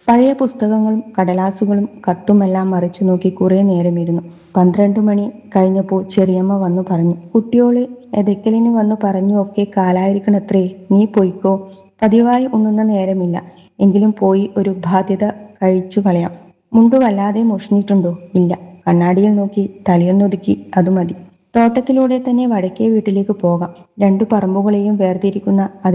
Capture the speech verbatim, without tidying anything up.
പഴയ പുസ്തകങ്ങളും കടലാസുകളും കത്തുമെല്ലാം മറിച്ചു നോക്കി കുറെ നേരമിരുന്നു. പന്ത്രണ്ട് മണി കഴിഞ്ഞപ്പോൾ ചെറിയമ്മ വന്നു പറഞ്ഞു, കുട്ടിയോള് എതയ്ക്കലിന് വന്നു പറഞ്ഞു ഒക്കെ കാലായിരിക്കണത്രേ, നീ പൊയ്ക്കോ. പതിവായി ഉണ്ണുന്ന നേരമില്ല, എങ്കിലും പോയി ഒരു ബാധ്യത കഴിച്ചു കളയാം. മുണ്ടു വല്ലാതെ മുഷിഞ്ഞിട്ടുണ്ടോ? ഇല്ല. കണ്ണാടിയിൽ നോക്കി തലയൊന്നൊതുക്കി, അതു മതി. തോട്ടത്തിലൂടെ തന്നെ വടക്കേ വീട്ടിലേക്ക് പോകാം. രണ്ടു പറമ്പുകളെയും വേർതിരിക്കുന്ന